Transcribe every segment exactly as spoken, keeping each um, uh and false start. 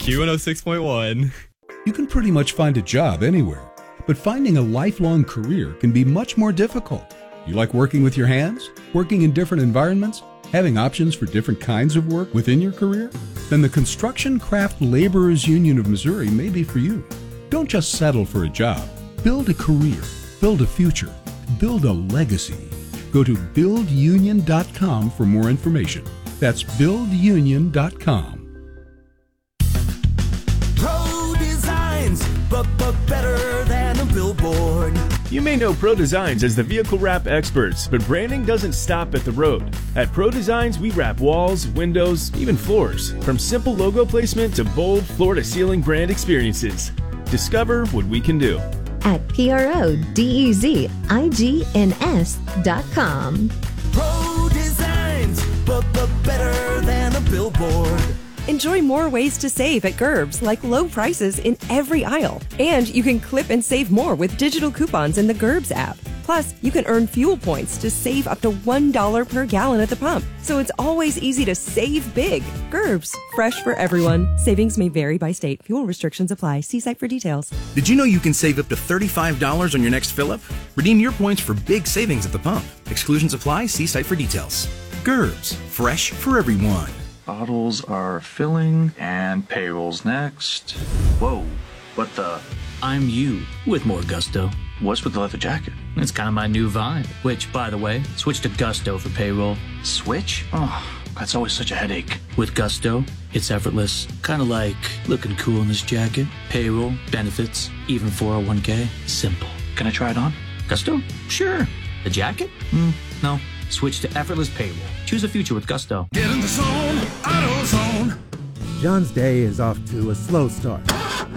Q one oh six point one. You can pretty much find a job anywhere, but finding a lifelong career can be much more difficult. You like working with your hands? Working in different environments? Having options for different kinds of work within your career? Then the Construction Craft Laborers Union of Missouri may be for you. Don't just settle for a job. Build a career. Build a future. Build a legacy. Go to build union dot com for more information. That's build union dot com. Pro Designs, but, but better than a billboard. You may know Pro Designs as the vehicle wrap experts, but branding doesn't stop at the road. At Pro Designs, we wrap walls, windows, even floors. From simple logo placement to bold floor-to-ceiling brand experiences. Discover what we can do at P R O D E Z I G N S dot com. Pro Designs, but, but better than a billboard. Enjoy more ways to save at Gerbs, like low prices in every aisle. And you can clip and save more with digital coupons in the Gerbs app. Plus, you can earn fuel points to save up to one dollar per gallon at the pump. So it's always easy to save big. Gerbs, fresh for everyone. Savings may vary by state. Fuel restrictions apply. See site for details. Did you know you can save up to thirty-five dollars on your next fill-up? Redeem your points for big savings at the pump. Exclusions apply. See site for details. Gerbs, fresh for everyone. Bottles are filling, and payroll's next. Whoa, what the? I'm you, with more gusto. What's with the leather jacket? It's kind of my new vibe. Which, by the way, switch to Gusto for payroll. Switch? Oh, that's always such a headache. With Gusto, it's effortless. Kind of like looking cool in this jacket. Payroll, benefits, even four oh one k. Simple. Can I try it on? Gusto? Sure. The jacket? Mm, no. Switch to effortless payroll. Choose a future with Gusto. Get in the zone, AutoZone. John's day is off to a slow start.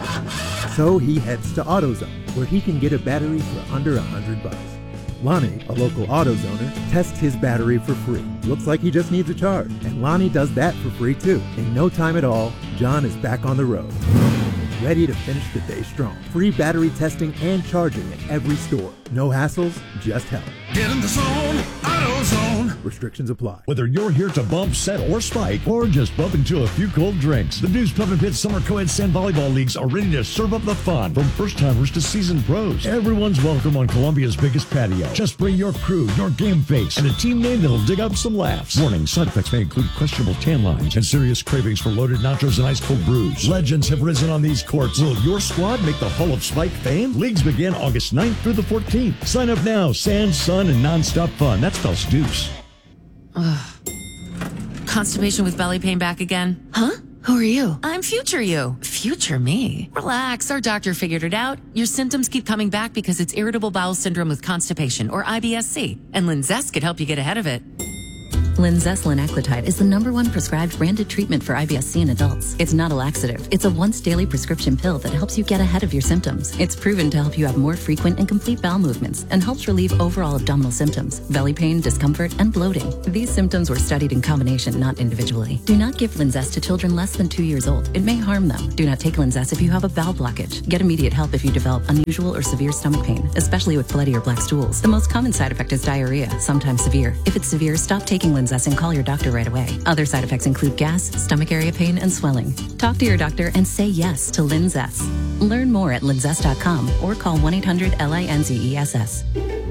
So he heads to AutoZone, where he can get a battery for under a hundred bucks. Lonnie, a local AutoZoner, tests his battery for free. Looks like he just needs a charge, and Lonnie does that for free too. In no time at all, John is back on the road, ready to finish the day strong. Free battery testing and charging at every store. No hassles, just help. Get in the zone, AutoZone. Restrictions apply. Whether you're here to bump, set, or spike, or just bump into a few cold drinks, the Deuce Pub and Pit Summer Co-ed Sand Volleyball Leagues are ready to serve up the fun. From first-timers to seasoned pros, everyone's welcome on Columbia's biggest patio. Just bring your crew, your game face, and a team name that'll dig up some laughs. Warning, side effects may include questionable tan lines and serious cravings for loaded nachos and ice-cold brews. Legends have risen on these courts. Will your squad make the Hall of Spike fame? Leagues begin August ninth through the fourteenth. Sign up now. Sand, sun, and non-stop fun. That spells Deuce. Ugh. Constipation with belly pain back again? Huh? Who are you? I'm future you. Future me? Relax, our doctor figured it out. Your symptoms keep coming back because it's irritable bowel syndrome with constipation, or I B S C, and Linzess could help you get ahead of it. Linzess linaclotide is the number one prescribed branded treatment for I B S C in adults. It's not a laxative. It's a once daily prescription pill that helps you get ahead of your symptoms. It's proven to help you have more frequent and complete bowel movements and helps relieve overall abdominal symptoms, belly pain, discomfort, and bloating. These symptoms were studied in combination, not individually. Do not give Linzess to children less than two years old. It may harm them. Do not take Linzess if you have a bowel blockage. Get immediate help if you develop unusual or severe stomach pain, especially with bloody or black stools. The most common side effect is diarrhea, sometimes severe. If it's severe, stop taking Linzess and call your doctor right away. Other side effects include gas, stomach area pain, and swelling. Talk to your doctor and say yes to Linzess. Learn more at linzess dot com or call one eight hundred L I N Z E S S.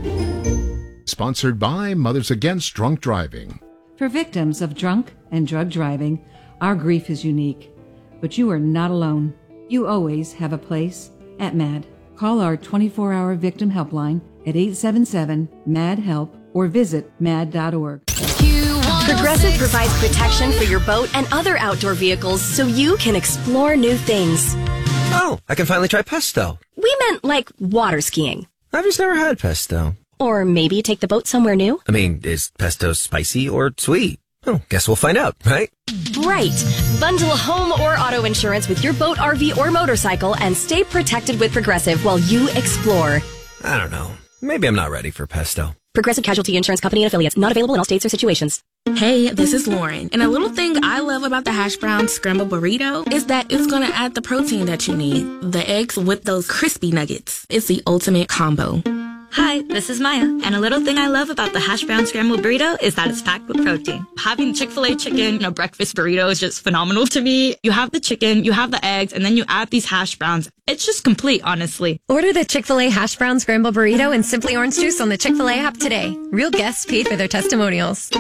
Sponsored by Mothers Against Drunk Driving. For victims of drunk and drug driving, our grief is unique. But you are not alone. You always have a place at MAD. Call our twenty-four hour victim helpline at eight seven seven, M A D, HELP or visit mad dot org. Progressive provides protection for your boat and other outdoor vehicles so you can explore new things. Oh, I can finally try pesto. We meant like water skiing. I've just never had pesto. Or maybe take the boat somewhere new. I mean, is pesto spicy or sweet? Oh, guess we'll find out, right? Right. Bundle home or auto insurance with your boat, R V, or motorcycle and stay protected with Progressive while you explore. I don't know. Maybe I'm not ready for pesto. Progressive Casualty Insurance Company and affiliates. Not available in all states or situations. Hey, this is Lauren. And a little thing I love about the hash brown scramble burrito is that it's going to add the protein that you need. The eggs with those crispy nuggets. It's the ultimate combo. Hi, this is Maya, and a little thing I love about the hash brown scrambled burrito is that it's packed with protein. Having Chick-fil-A chicken in a breakfast burrito is just phenomenal to me. You have the chicken, you have the eggs, and then you add these hash browns. It's just complete, honestly. Order the Chick-fil-A hash brown scrambled burrito and Simply Orange Juice on the Chick-fil-A app today. Real guests paid for their testimonials.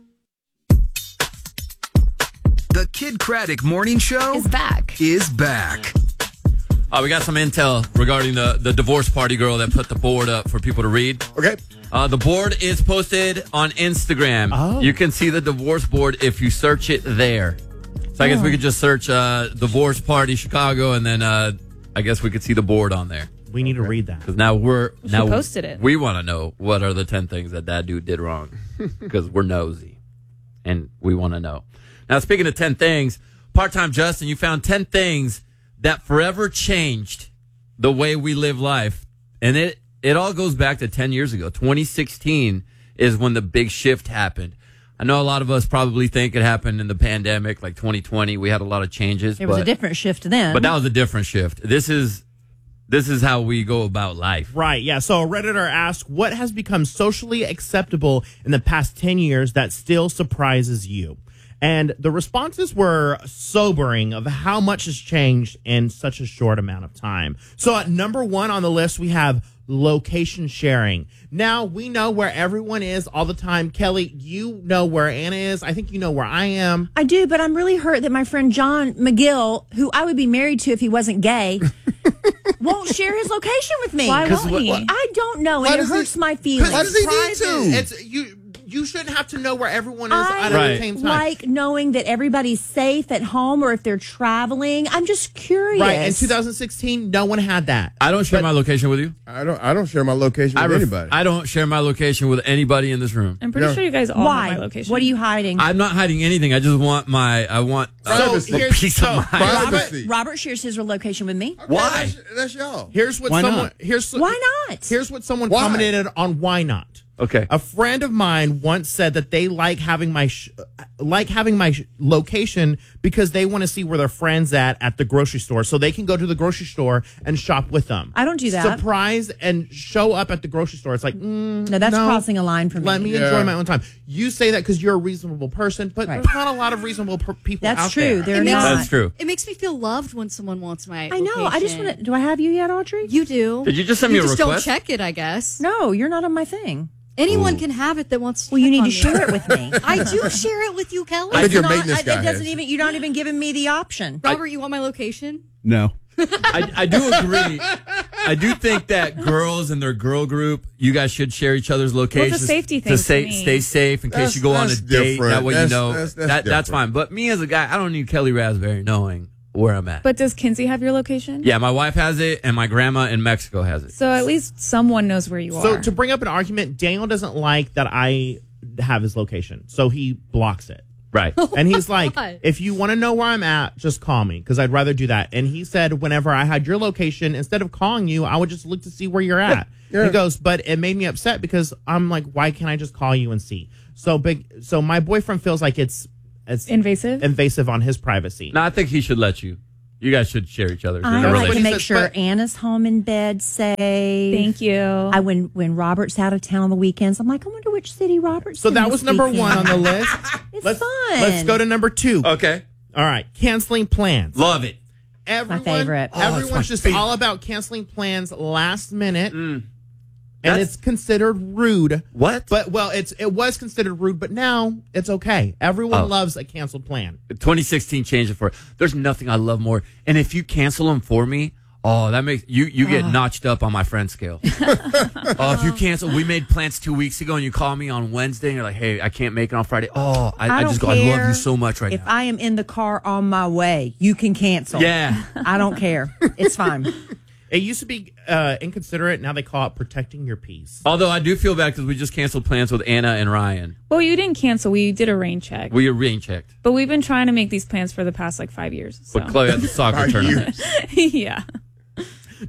The Kid Craddock Morning Show is back. Is back. Uh, we got some intel regarding the, the divorce party girl that put the board up for people to read. Okay. Uh, the board is posted on Instagram. Oh. You can see the divorce board if you search it there. So I guess Oh. we could just search uh, divorce party Chicago, and then uh, I guess we could see the board on there. We need to read that. Because now we're She now posted it. We want to know what are the ten things that that dude did wrong, because we're nosy, and we want to know. Now, speaking of ten things, Part-Time Justin, you found ten things that forever changed the way we live life. And it, it all goes back to ten years ago. twenty sixteen is when the big shift happened. I know a lot of us probably think it happened in the pandemic, like twenty twenty. We had a lot of changes. There was but, a different shift then. But that was a different shift. This is this is how we go about life. Right, yeah. So a Redditor asked, what has become socially acceptable in the past ten years that still surprises you? And the responses were sobering of how much has changed in such a short amount of time. So at number one on the list, we have location sharing. Now, we know where everyone is all the time. Kelly, you know where Anna is. I think you know where I am. I do, but I'm really hurt that my friend John McGill, who I would be married to if he wasn't gay, won't share his location with me. Why won't what, he? what- I don't know, Why and it does he- hurts my feelings. Why does he need to? It's, you, you shouldn't have to know where everyone is I at the same time. like knowing that everybody's safe at home or if they're traveling. I'm just curious. Right, in two thousand sixteen, no one had that. I don't share my location with you. I don't. I don't share my location I ref- I don't share my location with anybody in this room. I'm pretty sure you guys all Why? have my location. What are you hiding? I'm not hiding anything. I just want my, I want uh, So a here's- piece so of my Robert, Robert shares his location with me. Why? That's, that's y'all. Here's what Why someone. not? Here's Why not? Here's what someone Why? commented on why not. Okay. A friend of mine once said that they like having my sh- like having my sh- location because they want to see where their friends at at the grocery store, so they can go to the grocery store and shop with them. I don't do that. Surprise and show up at the grocery store. It's like mm, No, that's no, crossing a line for me. Let me Yeah. enjoy my own time. You say that because you're a reasonable person, but Right. there's not a lot of reasonable per- people That's out true. there. They're not. That's true. It makes me feel loved when someone wants my I know. I just want to. Do I have you yet, Audrey? You do. Did you just send me you a just request? don't check it, I guess. No, you're not on my thing. Anyone Ooh. can have it that wants to Well, you check need on to me. share it with me. I do share it with you, Kelly. I think your Not- maintenance I- guy It doesn't has. even. You're not even giving me the option. Robert, you want my location? No. I, I do agree. I do think that girls and their girl group, you guys should share each other's locations. safety thing to to stay, me. stay safe in case That's- you go on a that's date. different. That way That's- you know that's- that's that that's different. fine. But me as a guy, I don't need Kelly Raspberry knowing where I'm at. But does Kinsey have your location? Yeah, my wife has it, and my grandma in Mexico has it. So at least someone knows where you So are. to bring up an argument, Daniel doesn't like that I have his location, so he blocks it. Right. And he's like, What? if you want to know where I'm at, just call me because I'd rather do that. And he said, whenever I had your location, instead of calling you, I would just look to see where you're at. Yeah. He goes, but it made me upset because I'm like, why can't I just call you and see? So big. So my boyfriend feels like it's it's invasive, invasive on his privacy. No, I think he should let you. You guys should share each other's. I in a like to relationship. make sure Anna's home in bed safe. Thank you. I when when Robert's out of town on the weekends, I'm like, I wonder which city Robert's. So in that this was number weekend. one on the list. It's let's, fun. Let's go to number two. Okay. All right. Canceling plans. Love it. Everyone, My favorite. Oh, Oh, everyone's it's my just favorite. all about canceling plans last minute. Mm. And That's- it's considered rude. What? But well, it's it was considered rude, but now it's okay. Everyone Oh. loves a canceled plan. twenty sixteen changed it for. There's nothing I love more. And if you cancel them for me, oh, that makes you you get Oh. notched up on my friend scale. Oh, if you cancel, we made plans two weeks ago, and you call me on Wednesday, and you're like, "Hey, I can't make it on Friday." Oh, I, I, don't just go, I love care you so much right if now. I am in the car on my way, you can cancel. Yeah. I don't care. It's fine. It used to be uh, inconsiderate. Now they call it protecting your peace. Although I do feel bad because we just canceled plans with Anna and Ryan. Well, you didn't cancel. We did a rain check. We rain checked, But we've been trying to make these plans for the past like five years. So. but Chloe had the soccer Are you- tournament. yeah.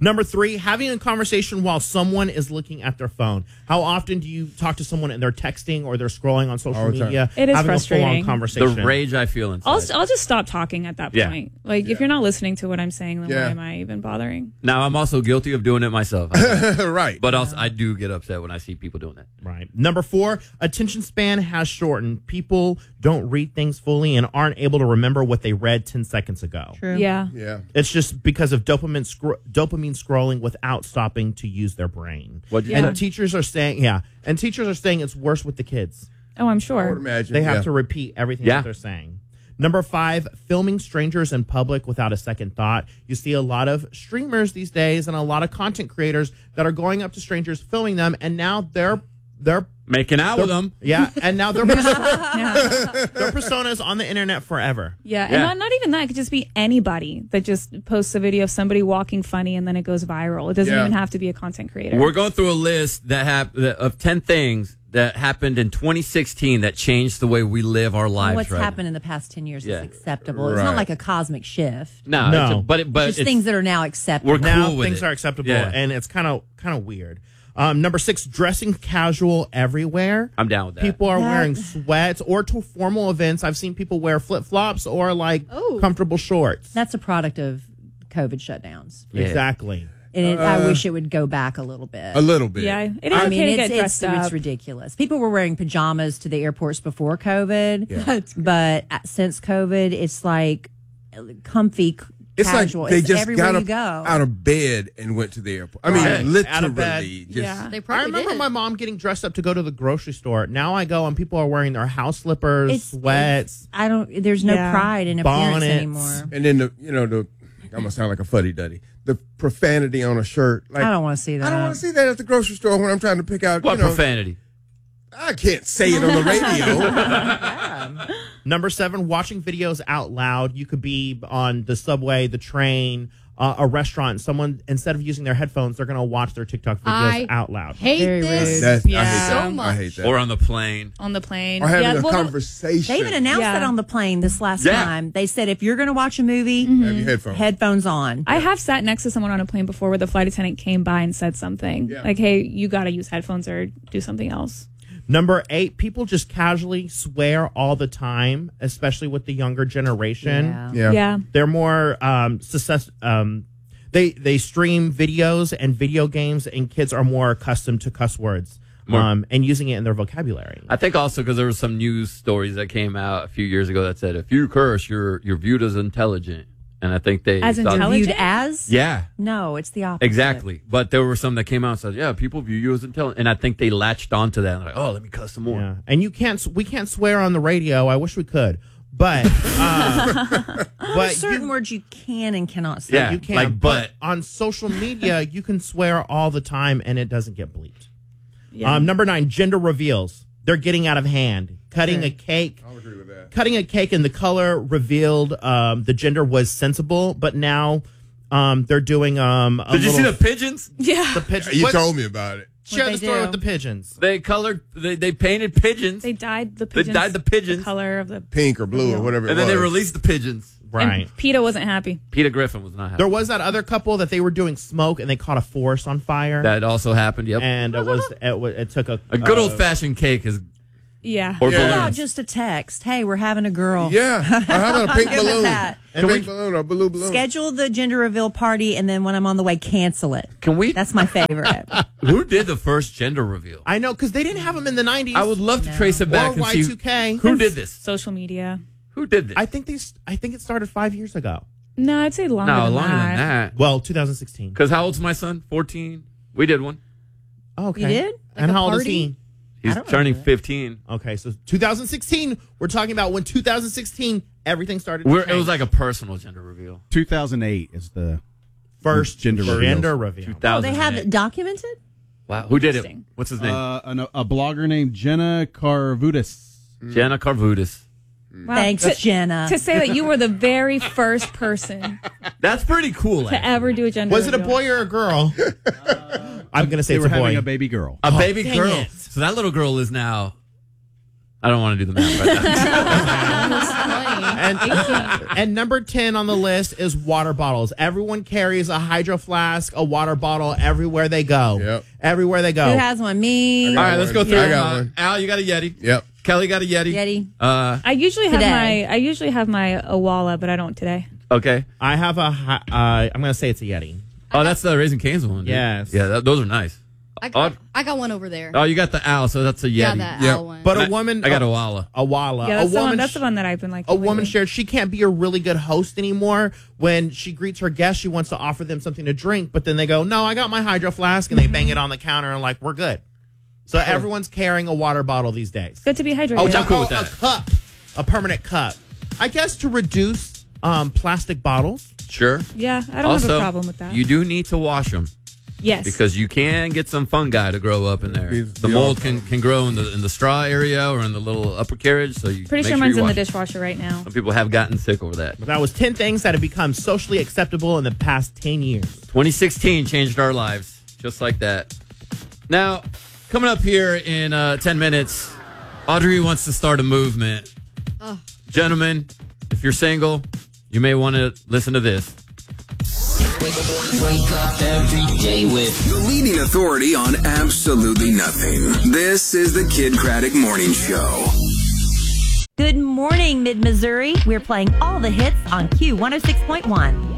Number three, having a conversation while someone is looking at their phone. How often do you talk to someone and they're texting or they're scrolling on social All the time. media? It is having frustrating. A full-on conversation. The rage I feel inside. I'll, I'll just stop talking at that Yeah. point. Like, if you're not listening to what I'm saying, then Yeah. why am I even bothering? Now, I'm also guilty of doing it myself. Right. But also, I do get upset when I see people doing it. Right. Number four, attention span has shortened. People don't read things fully and aren't able to remember what they read ten seconds ago. True. Yeah. Yeah. It's just because of dopamine scro- dopamine scrolling without stopping to use their brain. What'd you and say? teachers are saying, yeah, and teachers are saying it's worse with the kids. Oh, I'm sure. I would imagine. They have yeah. to repeat everything Yeah. that they're saying. Number five, filming strangers in public without a second thought. You see a lot of streamers these days and a lot of content creators that are going up to strangers, filming them, and now they're they're making out with them. Yeah, and now their persona, their persona is on the internet forever. Yeah, and Yeah. not, not even that. It could just be anybody that just posts a video of somebody walking funny and then it goes viral. It doesn't Yeah. even have to be a content creator. We're going through a list that hap- that- of ten things that happened in twenty sixteen that changed the way we live our lives. What's right happened in the past ten years Yeah. is acceptable. It's Right. not like a cosmic shift. No, No. it's a- but it, but It's just it's, things that are now acceptable. We're now cool with things it. are acceptable, Yeah. and it's kind of kind of weird. Um, number six, dressing casual everywhere. I'm down with that. People are That- wearing sweats or to formal events. I've seen people wear flip flops or like Oh. comfortable shorts. That's a product of COVID shutdowns. Yeah. Exactly. And it, Uh, I wish it would go back a little bit. A little bit. Yeah, it is I okay mean, to it's, get it's, dressed it's up. ridiculous. People were wearing pajamas to the airports before COVID, Yeah. but uh, since COVID, it's like comfy, c- It's casual. like they it's just everywhere got you up go. out of bed and went to the airport. I mean, Right. literally. Out of bed. Just, Yeah. They I probably remember did. my mom getting dressed up to go to the grocery store. Now I go and people are wearing their house slippers, It's- sweats. I don't. There's no Yeah. pride in appearance Bonnets. anymore. And then the, you know, the, I'm going to sound like a fuddy duddy. The profanity on a shirt. Like, I don't want to see that. I don't want to see that at the grocery store when I'm trying to pick out, What you know. profanity? I can't say it on the radio. Number seven, watching videos out loud. You could be on the subway, the train, uh, a restaurant. Someone, instead of using their headphones, they're going to watch their TikTok videos I out loud. hate Very this rude. That's, I hate Yeah. that. so much. I hate that. Or on the plane. on the plane. Or having yeah, a well, conversation. They even announced Yeah. that on the plane this last Yeah. time. They said if you're going to watch a movie, Have your headphones. headphones on. I have sat next to someone on a plane before where the flight attendant came by and said something Yeah. like, "Hey, you got to use headphones or do something else." Number eight, people just casually swear all the time, especially with the younger generation. Yeah. Yeah. Yeah. They're more um, success. Um, they they stream videos and video games, and kids are more accustomed to cuss words More- um, and using it in their vocabulary. I think also because there were some news stories that came out a few years ago that said if you curse, you're you're viewed as intelligent, and I think they As thought- intelligent? Viewed as? Yeah, No, it's the opposite. exactly. But there were some that came out and said, yeah, people view you as intelligent, and I think they latched onto that. And like, oh, let me cuss some more. Yeah, and you can't. We can't swear on the radio. I wish we could, but uh, There's but certain you, words you can and cannot say. Yeah. you can. like but but. on social media, you can swear all the time, and it doesn't get bleeped. Yeah. Um, number nine, gender reveals. They're getting out of hand. Cutting a cake. I'll agree with that. Cutting a cake and the color revealed um, the gender was sensible, but now um, they're doing. Um, a Did you see little- the pigeons? yeah. the pigeons? You What- told me about it. Share What'd the they story do? with the pigeons. They colored. They, they painted pigeons, They dyed the They pigeons. dyed the pigeons. color of the. Pink or blue or whatever it and then was. they released the pigeons. Right. And PETA wasn't happy. Peter Griffin was not happy. There was that other couple that they were doing smoke and they caught a forest on fire. That also happened. Yep. and it was it, wa- it took a A good uh, old fashioned cake is Yeah. or Yeah. How about balloons. just a text? Hey, we're having a girl. Yeah. Or how about a pink I'm good with balloon? that. A pink balloon or a blue balloon. Schedule the gender reveal party, and then when I'm on the way, cancel it. Can we? That's my favorite. Who did the first gender reveal? I know because they didn't have them in the nineties. I would love to trace it back or and Y see two K. who did this. Social media. Who did this? I think these. I think it started five years ago. No, I'd say longer no, than longer that. than that. Well, two thousand sixteen. Because how old's my son? fourteen. We did one. Oh, okay. You did? And Like a how old is party? he? He's don't turning remember fifteen. Okay, so two thousand sixteen. We're talking about when two thousand sixteen everything started. to We're, it change. was like a personal gender reveal. two thousand eight is the first gender reveal. gender reveal. Oh, they have it documented? Wow. Who did it? Interesting. What's his name? Uh, an, a blogger named Jenna Carvutis. Jenna Carvutis. Wow. Thanks, to, Jenna. To say that you were the very first person That's pretty cool. to actually. ever do a gender Was it a reveal. boy or a girl? I'm gonna say They it's were a boy. having a baby girl. A baby dang girl. it. So that little girl is now I don't want to do the math right now. and, and number ten on the list is water bottles. Everyone carries a hydro flask, a water bottle everywhere they go. Yep. Everywhere they go. Who has one? Me. All right, let's go through. I got Uh, one. Al, you got a Yeti. Yep. Kelly got a Yeti. Yeti. Uh, I usually have Today. my I usually have my Awala, but I don't today. okay. I have a. hi- Uh, I'm going to say it's a Yeti. Oh, that's the Raising Cane's one. Dude. Yes. Yeah, that, those are nice. I got, I got one over there. Oh, you got the Owl, so that's a Yeti. Yeah, that Yep. owl one. But And a woman. I, I got a Walla. A Walla. Yeah, a that's the one. woman. That's the one that I've been like. A woman shared she can't be a really good host anymore. When she greets her guests, she wants to offer them something to drink, but then they go, "No, I got my hydro flask," and they bang it on the counter and like, "We're good." So everyone's carrying a water bottle these days. Good to be hydrated. Oh, I'm cool oh, with that. A cup, a permanent cup. I guess to reduce um, plastic bottles. Sure. Yeah, I don't also, have a problem with that. You do need to wash them. Yes. Because you can get some fungi to grow up in there. These- The the mold old- can, can grow in the in the straw area or in the little upper carriage. So you Pretty make sure sure mine's you in the wash it. dishwasher right now. Some people have gotten sick over that. But that was ten things that have become socially acceptable in the past ten years. twenty sixteen changed our lives just like that. Now, coming up here in uh, ten minutes, Audrey wants to start a movement. Oh. Gentlemen, if you're single, you may want to listen to this. Wake up every day with the leading authority on absolutely nothing. This is the Kid Craddock Morning Show. Good morning, Mid-Missouri. We're playing all the hits on Q one oh six point one.